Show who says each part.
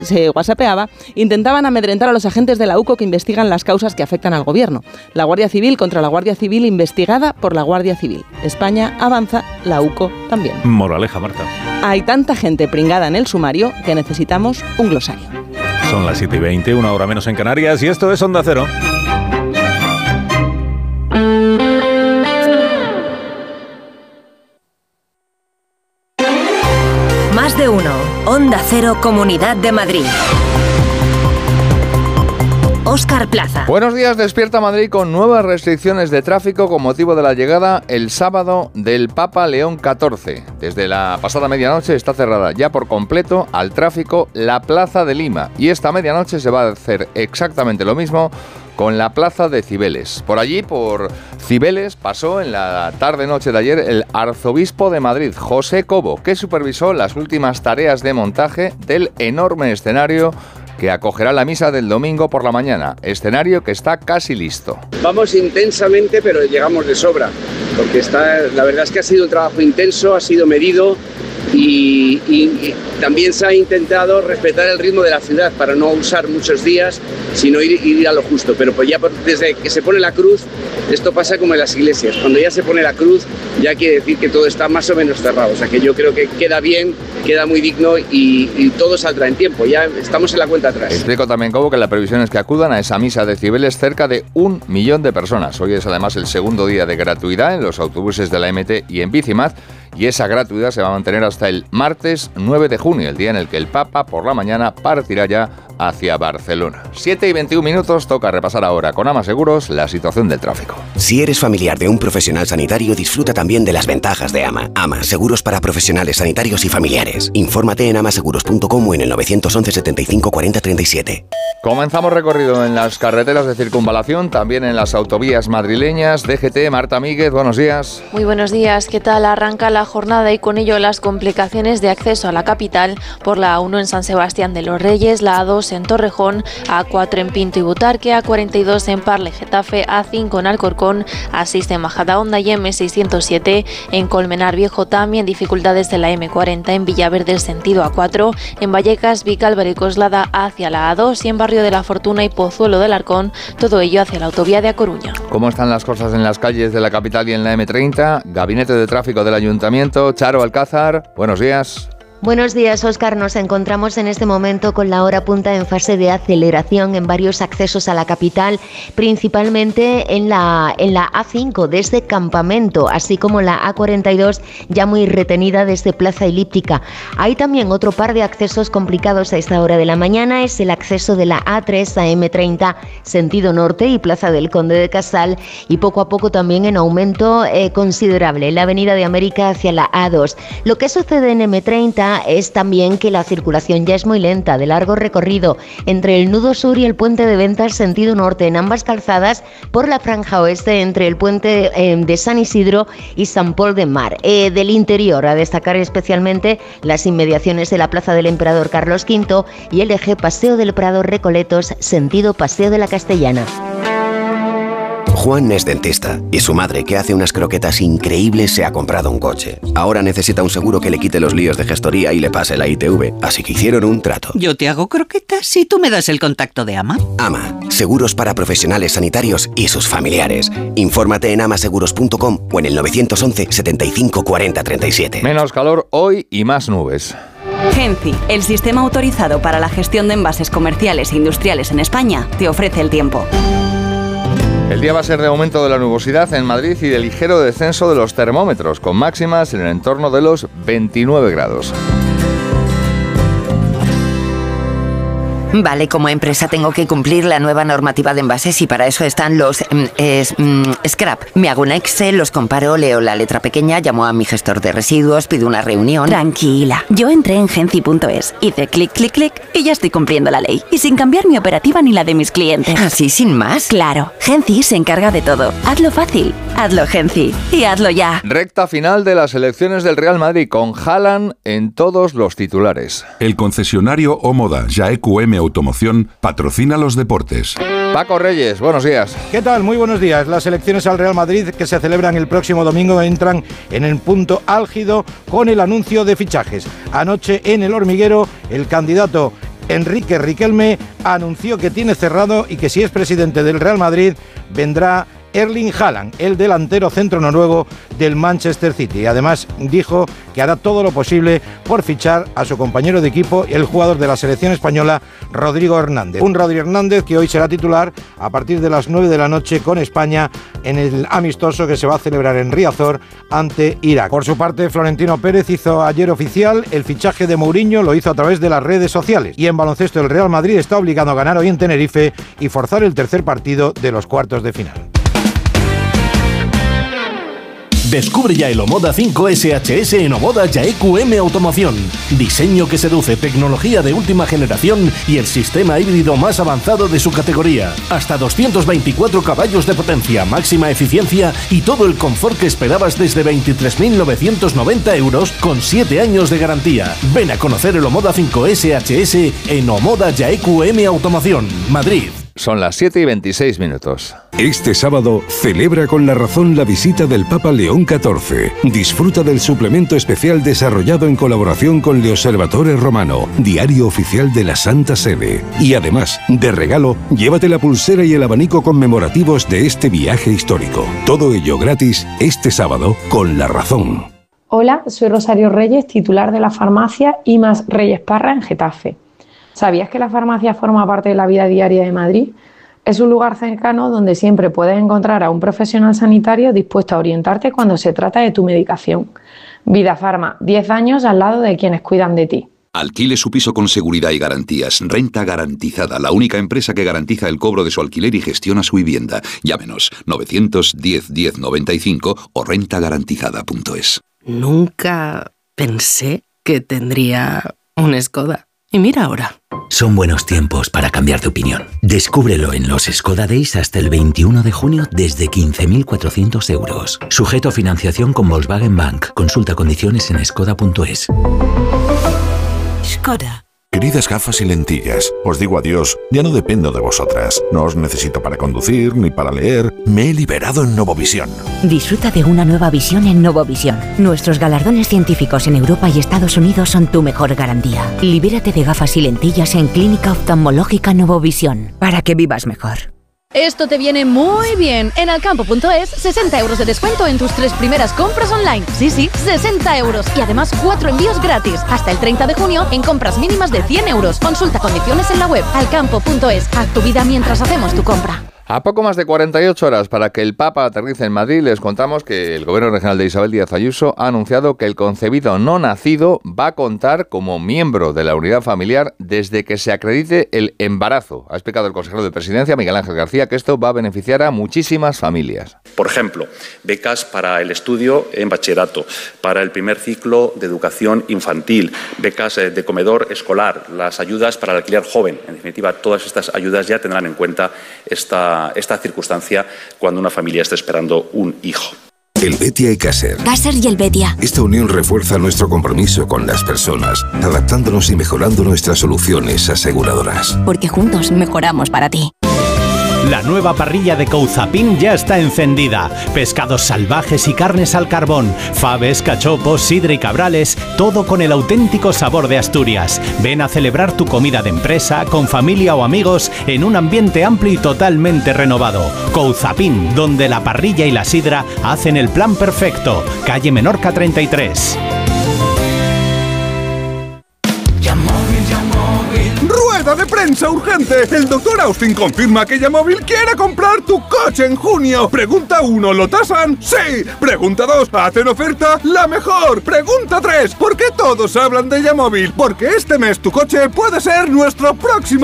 Speaker 1: se whatsappeaba, intentaban amedrentar a los agentes de la UCO que investigan las causas que afectan al gobierno. La Guardia Civil contra la Guardia Civil investigada por la Guardia Civil. España avanza, la UCO también.
Speaker 2: Moraleja, Marta.
Speaker 1: Hay tanta gente pringada en el sumario que necesitamos un glosario.
Speaker 2: Son las 7:20, una hora menos en Canarias, y esto es Onda Cero.
Speaker 3: Más de uno. Onda Cero, Comunidad de Madrid. Óscar Plaza.
Speaker 4: Buenos días, despierta Madrid con nuevas restricciones de tráfico con motivo de la llegada el sábado del Papa León XIV. Desde la pasada medianoche está cerrada ya por completo al tráfico la Plaza de Lima, y esta medianoche se va a hacer exactamente lo mismo con la Plaza de Cibeles. Por allí, por Cibeles, pasó en la tarde-noche de ayer el arzobispo de Madrid, José Cobo, que supervisó las últimas tareas de montaje del enorme escenario que acogerá la misa del domingo por la mañana, escenario que está casi listo.
Speaker 5: Vamos intensamente, pero llegamos de sobra, porque la verdad es que ha sido un trabajo intenso, ha sido medido y también se ha intentado respetar el ritmo de la ciudad para no usar muchos días, sino ir a lo justo. Pero pues ya desde que se pone la cruz, esto pasa como en las iglesias, cuando ya se pone la cruz ya quiere decir que todo está más o menos cerrado, o sea que yo creo que queda bien, queda muy digno y todo saldrá en tiempo, ya estamos en la cuenta atrás.
Speaker 4: Explico también, Cobo, que la previsión es que acudan a esa misa de Cibeles cerca de 1 millón de personas. Hoy es además el segundo día de gratuidad en los autobuses de la MT y en Bicimad, y esa gratuidad se va a mantener hasta el martes 9 de junio, el día en el que el Papa por la mañana partirá ya hacia Barcelona. 7:21, toca repasar ahora con Ama Seguros la situación del tráfico.
Speaker 6: Si eres familiar de un profesional sanitario, disfruta también de las ventajas de Ama. Ama, seguros para profesionales sanitarios y familiares. Infórmate en amaseguros.com o en el 911 75 40 37.
Speaker 4: Comenzamos recorrido en las carreteras de circunvalación, también en las autovías madrileñas. DGT, Marta Míguez, buenos días.
Speaker 7: Muy buenos días, ¿qué tal? Arranca la jornada y con ello las complicaciones de acceso a la capital por la A1 en San Sebastián de los Reyes, la A2 en Torrejón, A4 en Pinto y Butarque, A42 en Parle Getafe, A5 en Alcorcón, A6 en Majadahonda y M607 en Colmenar Viejo. También dificultades de la M40 en Villaverde sentido A4, en Vallecas, Vicálvaro y Coslada hacia la A2 y en Barrio de la Fortuna y Pozuelo del Arcón, todo ello hacia la autovía de A Coruña.
Speaker 4: ¿Cómo están las cosas en las calles de la capital y en la M30? Gabinete de Tráfico del Ayuntamiento, Charo Alcázar, buenos días.
Speaker 8: Buenos días, Óscar. Nos encontramos en este momento con la hora punta en fase de aceleración en varios accesos a la capital, principalmente en la A5 desde Campamento, así como la A42 ya muy retenida desde Plaza Elíptica. Hay también otro par de accesos complicados a esta hora de la mañana, es el acceso de la A3 a M30 sentido norte y Plaza del Conde de Casal, y poco a poco también en aumento considerable la Avenida de América hacia la A2. Lo que sucede en M30 es también que la circulación ya es muy lenta, de largo recorrido, entre el nudo sur y el puente de Ventas sentido norte en ambas calzadas, por la franja oeste entre el puente de San Isidro y San Pol de Mar. Del interior, a destacar especialmente las inmediaciones de la Plaza del Emperador Carlos V y el eje Paseo del Prado Recoletos sentido Paseo de la Castellana.
Speaker 6: Juan es dentista y su madre, que hace unas croquetas increíbles, se ha comprado un coche. Ahora necesita un seguro que le quite los líos de gestoría y le pase la ITV, así que hicieron un trato.
Speaker 9: Yo te hago croquetas y tú me das el contacto de Ama.
Speaker 6: Ama, seguros para profesionales sanitarios y sus familiares. Infórmate en amaseguros.com o en el 911 75 40 37.
Speaker 4: Menos calor hoy y más nubes.
Speaker 10: Genci, el sistema autorizado para la gestión de envases comerciales e industriales en España, te ofrece el tiempo.
Speaker 4: El día va a ser de aumento de la nubosidad en Madrid y de ligero descenso de los termómetros, con máximas en el entorno de los 29 grados.
Speaker 9: Vale, como empresa tengo que cumplir la nueva normativa de envases y para eso están los scrap. Me hago un Excel, los comparo, leo la letra pequeña, llamo a mi gestor de residuos, pido una reunión.
Speaker 10: Tranquila, yo entré en Genci.es, hice clic, clic, clic y ya estoy cumpliendo la ley. Y sin cambiar mi operativa ni la de mis clientes.
Speaker 9: ¿Así sin más?
Speaker 10: Claro, Genci se encarga de todo. Hazlo fácil, hazlo Genci y hazlo ya.
Speaker 4: Recta final de las elecciones del Real Madrid con Haaland en todos los titulares.
Speaker 11: El concesionario Omoda JEQM Automoción patrocina los deportes.
Speaker 4: Paco Reyes, buenos días.
Speaker 12: ¿Qué tal? Muy buenos días. Las elecciones al Real Madrid que se celebran el próximo domingo entran en el punto álgido con el anuncio de fichajes. Anoche en El Hormiguero, el candidato Enrique Riquelme anunció que tiene cerrado y que si es presidente del Real Madrid vendrá Erling Haaland, el delantero centro noruego del Manchester City. Además dijo que hará todo lo posible por fichar a su compañero de equipo, el jugador de la selección española, Rodrigo Hernández. Un Rodrigo Hernández que hoy será titular a partir de las 9 de la noche con España en el amistoso que se va a celebrar en Riazor ante Irak. Por su parte, Florentino Pérez hizo ayer oficial el fichaje de Mourinho, lo hizo a través de las redes sociales. Y en baloncesto el Real Madrid está obligado a ganar hoy en Tenerife y forzar el tercer partido de los cuartos de final.
Speaker 13: Descubre ya el Omoda 5 SHS en Omoda Yaeku M Automoción. Diseño que seduce, tecnología de última generación y el sistema híbrido más avanzado de su categoría. Hasta 224 caballos de potencia, máxima eficiencia y todo el confort que esperabas desde 23.990 euros con 7 años de garantía. Ven a conocer el Omoda 5 SHS en Omoda Yaeku M Automoción, Madrid.
Speaker 4: Son las 7:26.
Speaker 14: Este sábado celebra con La Razón la visita del Papa León XIV. Disfruta del suplemento especial desarrollado en colaboración con Le Osservatore Romano, diario oficial de la Santa Sede. Y además, de regalo, llévate la pulsera y el abanico conmemorativos de este viaje histórico. Todo ello gratis este sábado con La Razón.
Speaker 15: Hola, soy Rosario Reyes, titular de la farmacia IMAS Reyes Parra en Getafe. ¿Sabías que la farmacia forma parte de la vida diaria de Madrid? Es un lugar cercano donde siempre puedes encontrar a un profesional sanitario dispuesto a orientarte cuando se trata de tu medicación. Vida Farma, 10 años al lado de quienes cuidan de ti.
Speaker 16: Alquile su piso con seguridad y garantías. Renta Garantizada, la única empresa que garantiza el cobro de su alquiler y gestiona su vivienda. Llámenos 910 10 95 o rentagarantizada.es.
Speaker 17: Nunca pensé que tendría un Skoda. Y mira ahora.
Speaker 18: Son buenos tiempos para cambiar de opinión. Descúbrelo en los Skoda Days hasta el 21 de junio desde 15.400 euros. Sujeto a financiación con Volkswagen Bank. Consulta condiciones en skoda.es.
Speaker 19: Skoda. Queridas gafas y lentillas, os digo adiós, ya no dependo de vosotras. No os necesito para conducir ni para leer. Me he liberado en Novovisión.
Speaker 20: Disfruta de una nueva visión en Novovisión. Nuestros galardones científicos en Europa y Estados Unidos son tu mejor garantía. Libérate de gafas y lentillas en Clínica Oftalmológica Novovisión, para que vivas mejor.
Speaker 21: Esto te viene muy bien. En Alcampo.es, 60 euros de descuento en tus 3 primeras compras online. Sí, 60 euros. Y además 4 envíos gratis. Hasta el 30 de junio en compras mínimas de 100 euros. Consulta condiciones en la web. Alcampo.es. Haz tu vida mientras hacemos tu compra.
Speaker 4: A poco más de 48 horas para que el Papa aterrice en Madrid, les contamos que el Gobierno Regional de Isabel Díaz Ayuso ha anunciado que el concebido no nacido va a contar como miembro de la unidad familiar desde que se acredite el embarazo. Ha explicado el consejero de Presidencia, Miguel Ángel García, que esto va a beneficiar a muchísimas familias.
Speaker 22: Por ejemplo, becas para el estudio en bachillerato, para el primer ciclo de educación infantil, becas de comedor escolar, las ayudas para el alquiler joven. En definitiva, todas estas ayudas ya tendrán en cuenta esta circunstancia cuando una familia está esperando un hijo.
Speaker 14: Helvetia y Caser.
Speaker 20: Caser y Helvetia.
Speaker 14: Esta unión refuerza nuestro compromiso con las personas, adaptándonos y mejorando nuestras soluciones aseguradoras.
Speaker 20: Porque juntos mejoramos para ti.
Speaker 23: La nueva parrilla de Couzapin ya está encendida. Pescados salvajes y carnes al carbón, faves, cachopos, sidra y cabrales, todo con el auténtico sabor de Asturias. Ven a celebrar tu comida de empresa, con familia o amigos, en un ambiente amplio y totalmente renovado. Couzapin, donde la parrilla y la sidra hacen el plan perfecto. Calle Menorca 33.
Speaker 24: ¡Rueda de prensa urgente! El doctor Austin confirma que Yamóvil quiere comprar tu coche en junio. Pregunta 1, ¿lo tasan? ¡Sí! Pregunta 2, ¿hacen oferta? ¡La mejor! Pregunta 3, ¿por qué todos hablan de Yamóvil? Porque este mes tu coche puede ser nuestro próximo